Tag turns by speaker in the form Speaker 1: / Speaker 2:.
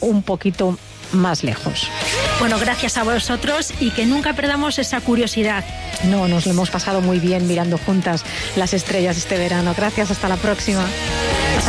Speaker 1: un poquito más lejos.
Speaker 2: Bueno, gracias a vosotros y que nunca perdamos esa curiosidad.
Speaker 1: No, nos lo hemos pasado muy bien mirando juntas las estrellas este verano. Gracias, hasta la próxima.